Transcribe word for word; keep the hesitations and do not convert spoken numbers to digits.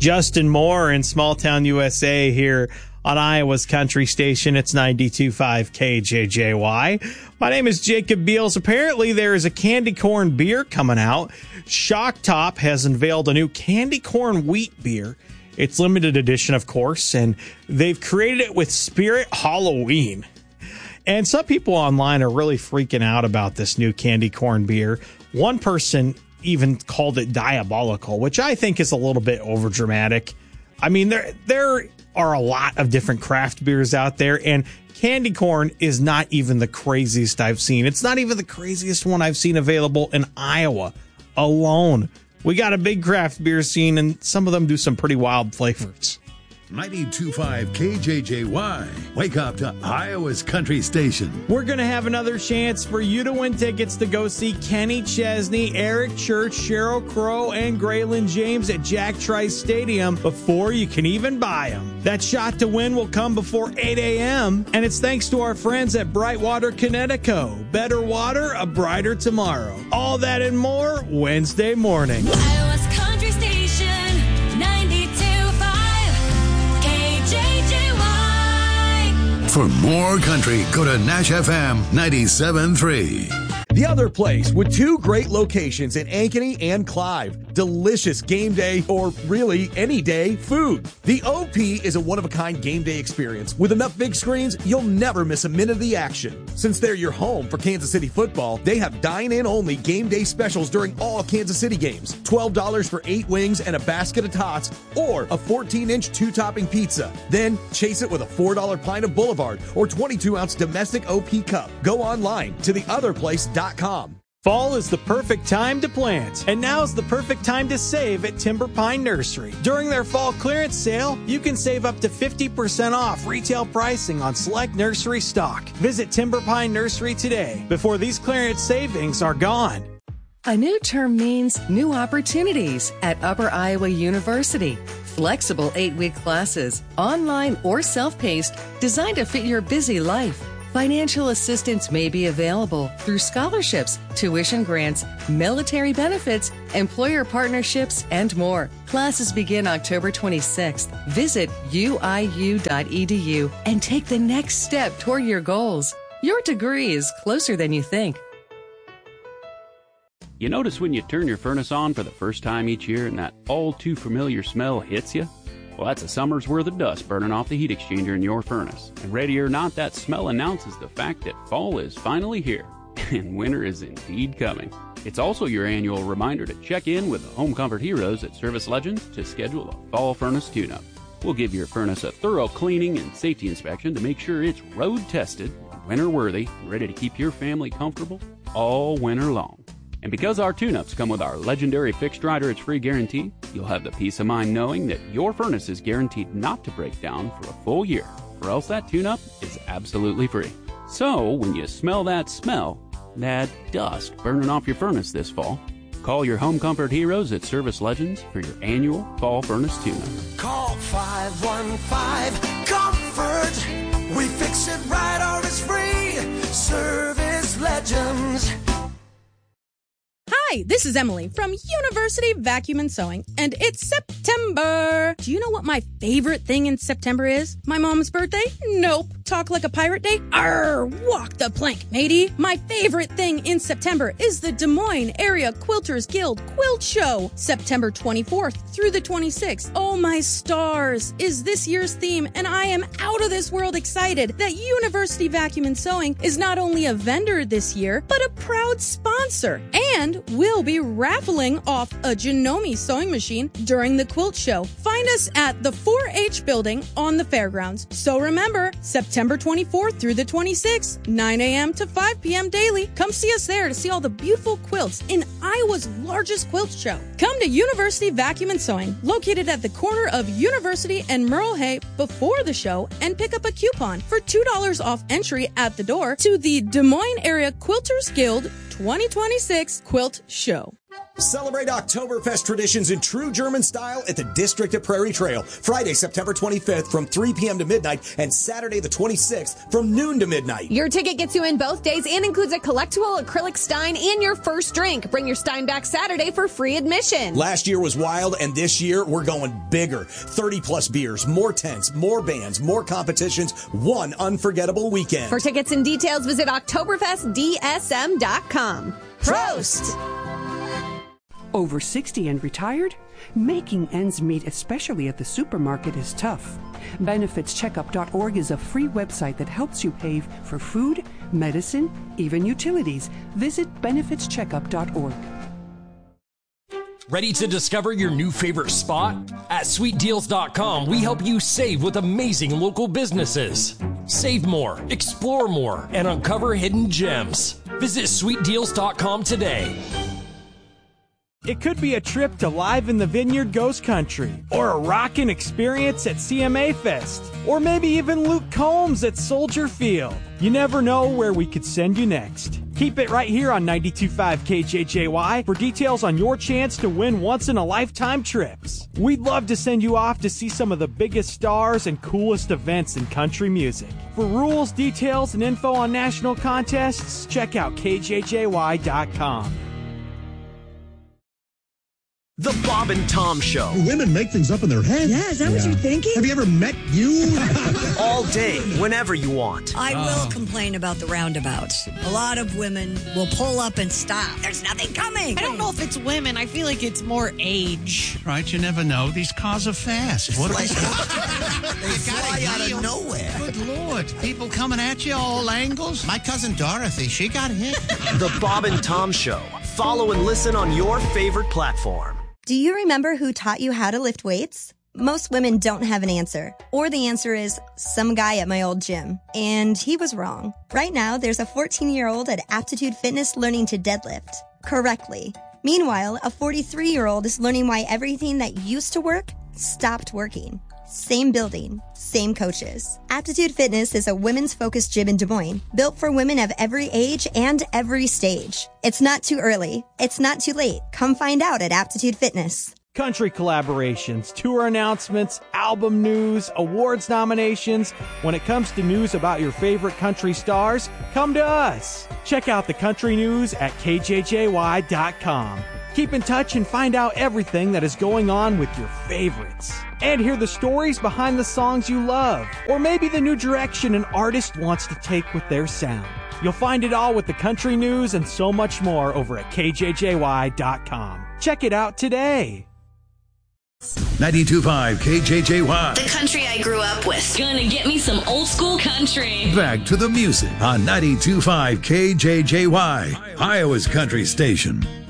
Justin Moore in Small Town U S A here on Iowa's Country Station. It's ninety-two point five K J J Y. My name is Jacob Beals. Apparently there is a candy corn beer coming out. Shock Top has unveiled a new candy corn wheat beer. It's limited edition, of course, and they've created it with Spirit Halloween. And some people online are really freaking out about this new candy corn beer. One person even called it diabolical, which I think is a little bit overdramatic. I mean, there there are a lot of different craft beers out there, and candy corn is not even the craziest I've seen. It's not even the craziest one I've seen available in Iowa alone. We got a big craft beer scene, and some of them do some pretty wild flavors. ninety-two point five K J J Y. Wake up to Iowa's Country Station. We're going to have another chance for you to win tickets to go see Kenny Chesney, Eric Church, Sheryl Crow, and Graylin James at Jack Trice Stadium before you can even buy them. That shot to win will come before eight a.m., and it's thanks to our friends at Brightwater Connecticut. Better water, a brighter tomorrow. All that and more Wednesday morning. Iowa's Country Station. For more country, go to Nash F M ninety-seven point three. The Other Place, with two great locations in Ankeny and Clive. Delicious game day, or really any day, food. The O P is a one-of-a-kind game day experience. With enough big screens, you'll never miss a minute of the action. Since they're your home for Kansas City football, they have dine-in-only game day specials during all Kansas City games. twelve dollars for eight wings and a basket of tots, or a fourteen-inch two-topping pizza. Then chase it with a four dollar pint of Boulevard or twenty-two ounce domestic O P cup. Go online to the other place dot com. Fall is the perfect time to plant, and now's the perfect time to save at Timber Pine Nursery. During their fall clearance sale, you can save up to fifty percent off retail pricing on select nursery stock. Visit Timber Pine Nursery today before these clearance savings are gone. A new term means new opportunities at Upper Iowa University. Flexible eight-week classes, online or self-paced, designed to fit your busy life. Financial assistance may be available through scholarships, tuition grants, military benefits, employer partnerships, and more. Classes begin October twenty-sixth. Visit U I U dot E D U and take the next step toward your goals. Your degree is closer than you think. You notice when you turn your furnace on for the first time each year and that all-too-familiar smell hits you? Well, that's a summer's worth of dust burning off the heat exchanger in your furnace. And ready or not, that smell announces the fact that fall is finally here, and winter is indeed coming. It's also your annual reminder to check in with the Home Comfort Heroes at Service Legends to schedule a fall furnace tune-up. We'll give your furnace a thorough cleaning and safety inspection to make sure it's road-tested, winter-worthy, and ready to keep your family comfortable all winter long. And because our tune-ups come with our legendary fixed rider it's free guarantee, you'll have the peace of mind knowing that your furnace is guaranteed not to break down for a full year, or else that tune-up is absolutely free. So, when you smell that smell, that dust burning off your furnace this fall, call your Home Comfort Heroes at Service Legends for your annual fall furnace tune-up. Call five one five comfort. We fix it right or it's free. Service Legends. Hi, this is Emily from University Vacuum and Sewing, and it's September. Do you know what my favorite thing in September is? My mom's birthday? Nope. Talk like a pirate day? Arr, walk the plank, matey. My favorite thing in September is the Des Moines Area Quilters Guild Quilt Show, September twenty-fourth through the twenty-sixth. Oh my stars is this year's theme, and I am out of this world excited that University Vacuum and Sewing is not only a vendor this year, but a proud sponsor, and we'll be raffling off a Janome sewing machine during the quilt show. Find us at the four H building on the fairgrounds. So remember, September twenty-fourth through the twenty-sixth, nine a.m. to five p.m. daily. Come see us there to see all the beautiful quilts in Iowa's largest quilt show. Come to University Vacuum and Sewing, located at the corner of University and Merle Hay before the show, and pick up a coupon for two dollars off entry at the door to the Des Moines Area Quilters Guild twenty twenty-six Quilt Show. Celebrate Oktoberfest traditions in true German style at the District at Prairie Trail. Friday, September twenty-fifth from three p.m. to midnight and Saturday the twenty-sixth from noon to midnight. Your ticket gets you in both days and includes a collectible acrylic Stein and your first drink. Bring your Stein back Saturday for free admission. Last year was wild, and this year we're going bigger. thirty plus beers, more tents, more bands, more competitions, one unforgettable weekend. For tickets and details, visit Oktoberfest D S M dot com. Prost! Over sixty and retired? Making ends meet, especially at the supermarket, is tough. benefits checkup dot org is a free website that helps you pay for food, medicine, even utilities. Visit benefits checkup dot org. Ready to discover your new favorite spot? At sweet deals dot com, we help you save with amazing local businesses. Save more, explore more, and uncover hidden gems. Visit sweet deals dot com today. It could be a trip to Live in the Vineyard Ghost Country, or a rockin' experience at C M A Fest, or maybe even Luke Combs at Soldier Field. You never know where we could send you next. Keep it right here on ninety-two point five K J J Y for details on your chance to win once-in-a-lifetime trips. We'd love to send you off to see some of the biggest stars and coolest events in country music. For rules, details, and info on national contests, check out K J J Y dot com. The Bob and Tom Show. Women make things up in their heads. Yeah, is that yeah. what you're thinking? Have you ever met you? All day, whenever you want. I will complain about the roundabouts. A lot of women will pull up and stop. There's nothing coming. I don't know if it's women. I feel like it's more age. Right, you never know. These cars are fast. What they fly out of nowhere. Good Lord. People coming at you all angles. My cousin Dorothy, she got hit. The Bob and Tom Show. Follow and listen on your favorite platform. Do you remember who taught you how to lift weights? Most women don't have an answer. Or the answer is some guy at my old gym. And he was wrong. Right now, there's a fourteen-year-old at Aptitude Fitness learning to deadlift correctly. Meanwhile, a forty-three-year-old is learning why everything that used to work stopped working. Same building, same coaches. Aptitude Fitness is a women's focused gym in Des Moines, built for women of every age and every stage. It's not too early. It's not too late. Come find out at Aptitude Fitness. Country collaborations, tour announcements, album news, awards nominations. When it comes to news about your favorite country stars, come to us. Check out the country news at K J J Y dot com. Keep in touch and find out everything that is going on with your favorites. And hear the stories behind the songs you love, or maybe the new direction an artist wants to take with their sound. You'll find it all with the country news and so much more over at K J J Y dot com. Check it out today. ninety-two point five K J J Y. The country I grew up with. Gonna get me some old school country. Back to the music on ninety-two point five K J J Y, Iowa's country station.